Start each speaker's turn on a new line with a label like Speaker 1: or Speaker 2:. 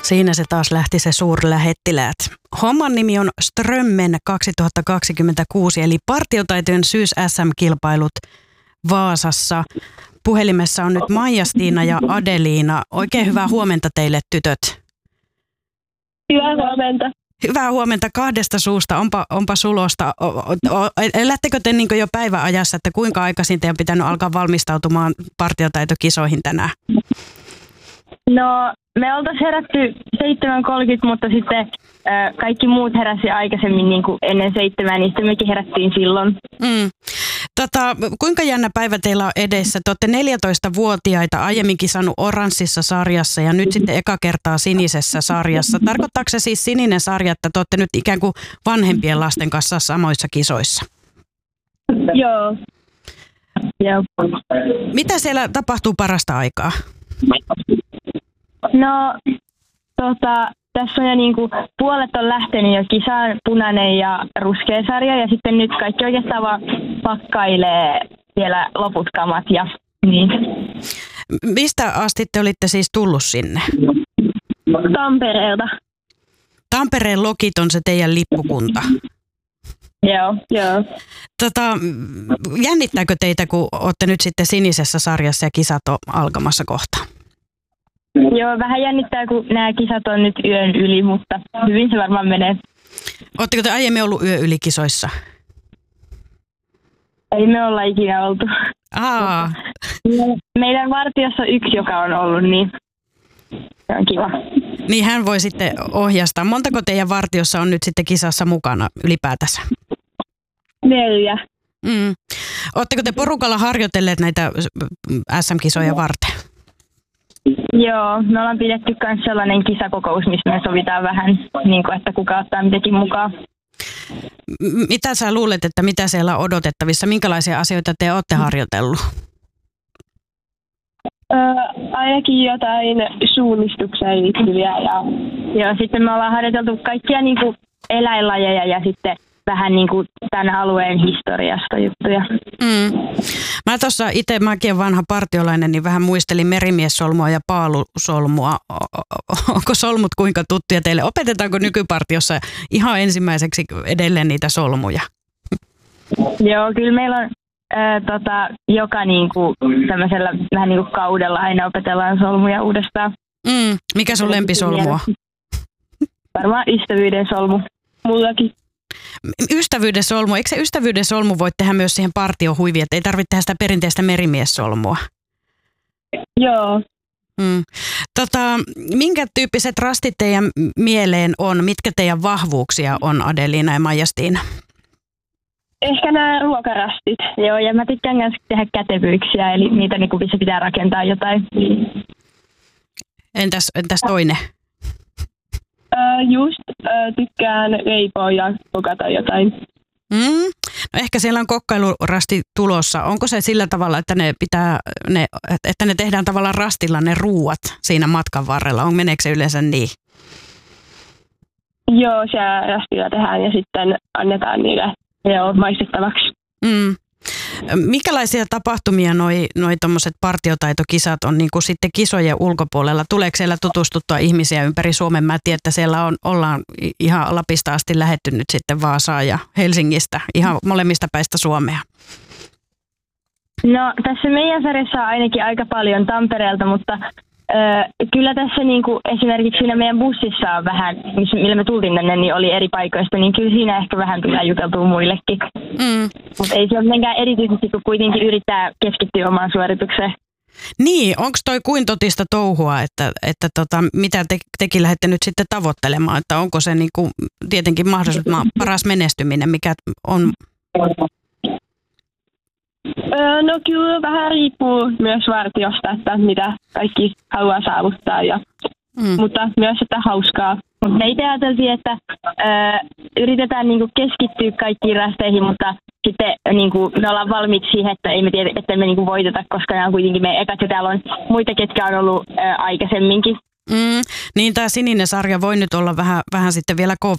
Speaker 1: Siinä se taas lähti se suurlähettiläät. Homman nimi on Strömmen 2026 eli partiotaitojen syys-SM-kilpailut Vaasassa. Puhelimessa on nyt Maija-Stiina ja Adeliina. Oikein hyvää huomenta teille tytöt.
Speaker 2: Hyvää huomenta.
Speaker 1: Hyvää huomenta kahdesta suusta. Onpa sulosta. Lähtekö te niin jo päiväajassa, että kuinka aikaisin teidän pitänyt alkaa valmistautumaan partiotaitokisoihin tänään?
Speaker 2: No, me oltaisiin herätty 7.30, mutta sitten kaikki muut heräsi aikaisemmin niin kuin ennen 7, niin sitten mekin herättiin silloin.
Speaker 1: Kuinka jännä päivä teillä on edessä? Te olette 14-vuotiaita, aiemminkin saanut oranssissa sarjassa ja nyt sitten eka kertaa sinisessä sarjassa. Tarkoittaako se siis sininen sarja, että te olette nyt ikään kuin vanhempien lasten kanssa samoissa kisoissa?
Speaker 2: Joo.
Speaker 1: Mitä siellä tapahtuu parasta aikaa?
Speaker 2: No, tässä on jo niin kuin puolet on lähtenyt jo kisaan, punainen ja ruskea sarja, ja sitten nyt kaikki oikeastaan vaan pakkailee vielä loput kamat ja niin.
Speaker 1: Mistä asti te olitte siis tullut sinne?
Speaker 2: Tampereelta.
Speaker 1: Tampereen Lokit on se teidän lippukunta.
Speaker 2: Joo.
Speaker 1: Jännittääkö teitä, kun olette nyt sitten sinisessä sarjassa ja kisat on alkamassa kohta?
Speaker 2: Joo, vähän jännittää, kun nämä kisat on nyt yön yli, mutta hyvin se varmaan menee.
Speaker 1: Oletteko te aiemmin ollut yö yli kisoissa?
Speaker 2: Ei me olla ikinä oltu. Meidän vartiossa on yksi, joka on ollut, niin se on kiva.
Speaker 1: Niin hän voi sitten ohjastaa. Montako teidän vartiossa on nyt sitten kisassa mukana ylipäätänsä?
Speaker 2: 4.
Speaker 1: Oletteko te porukalla harjoitelleet näitä SM-kisoja varten?
Speaker 2: Joo, me ollaan pidetty myös sellainen kisakokous, missä me sovitaan vähän, niin kuin, että kuka ottaa mitäkin mukaan.
Speaker 1: Mitä sä luulet, että mitä siellä on odotettavissa? Minkälaisia asioita te olette harjoitellut?
Speaker 2: Ainakin jotain suunnistukseen liittyviä. Ja sitten me ollaan harjoiteltu kaikkia niin kuin eläinlajeja ja sitten vähän niin kuin tämän alueen historiasta juttuja.
Speaker 1: Mä tuossa itse, mäkin vanha partiolainen, niin vähän muistelin merimiessolmua ja paalusolmua. Onko solmut kuinka tuttuja teille? Opetetaanko nykypartiossa ihan ensimmäiseksi edelleen niitä solmuja?
Speaker 2: Joo, kyllä meillä on joka niinku tämmöisellä vähän niin kuin kaudella aina opetellaan solmuja uudestaan.
Speaker 1: Mikä sun lempisolmua?
Speaker 2: Varmaan ystävyyden solmu. Mullakin.
Speaker 1: Ystävyyden solmu. Eikö se ystävyyden solmu voi tehdä myös siihen partiohuiviin, että ei tarvitse tehdä sitä perinteistä merimiessolmua?
Speaker 2: Joo.
Speaker 1: Minkä tyyppiset rastit teidän mieleen on? Mitkä teidän vahvuuksia on, Adeliina ja Maija-Stiina?
Speaker 2: Ehkä nämä ruokarastit. Joo, ja mä tykkään myös tehdä kätevyyksiä, eli niitä niin kuin pitää rakentaa jotain.
Speaker 1: Entäs toinen?
Speaker 2: Tykkään leipoa ja kokata jotain.
Speaker 1: No ehkä siellä on kokkailurasti tulossa. Onko se sillä tavalla, että että ne tehdään tavallaan rastilla ne ruuat siinä matkan varrella? Meneekö se yleensä niin?
Speaker 2: Joo, se rastilla tehdään ja sitten annetaan niille maistettavaksi.
Speaker 1: Minkälaisia tapahtumia noi tommoset partiotaitokisat on niin kuin sitten kisojen ulkopuolella? Tuleeko siellä tutustuttua ihmisiä ympäri Suomen? Mä tiedän, että siellä ollaan ihan Lapista asti lähetty nyt sitten Vaasaan ja Helsingistä, ihan molemmista päistä Suomea.
Speaker 2: No tässä meidän sarjassa on ainakin aika paljon Tampereelta, mutta kyllä tässä niin kuin esimerkiksi siinä meidän bussissa on vähän, millä me tultiin tänne, niin oli eri paikoista, niin kyllä siinä ehkä vähän kyllä juteltuu muillekin. Mutta ei se ole mitenkään erityisesti, kun kuitenkin yrittää keskittyä omaan suoritukseen.
Speaker 1: Niin, onko toi kuin totista touhua, että mitä tekin lähdette nyt sitten tavoittelemaan, että onko se niin kuin tietenkin mahdollisimman paras menestyminen, mikä on?
Speaker 2: No kyllä vähän riippuu myös vartiosta, että mitä kaikki haluaa saavuttaa, mutta myös, että hauskaa. Mutta me itse ajateltiin, että yritetään niinku keskittyä kaikkiin rasteihin, mutta sitten niinku, me ollaan valmiit siihen, että että me niinku voiteta, koska nämä on kuitenkin meidän ekat ja täällä on muita, ketkä on ollut aikaisemminkin.
Speaker 1: Niin tämä sininen sarja voi nyt olla vähän sitten vielä